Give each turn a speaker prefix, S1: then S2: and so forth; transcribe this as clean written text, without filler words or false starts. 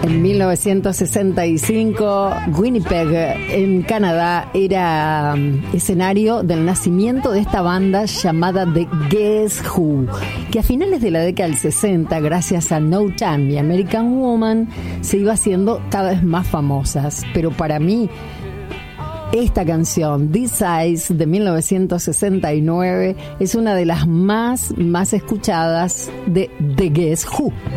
S1: En 1965, Winnipeg, en Canadá, era escenario del nacimiento de esta banda llamada The Guess Who, que a finales de la década del 60, gracias a No Time y American Woman, se iba haciendo cada vez más famosas. Pero para mí, esta canción, This Eyes, de 1969, es una de las más escuchadas de The Guess Who.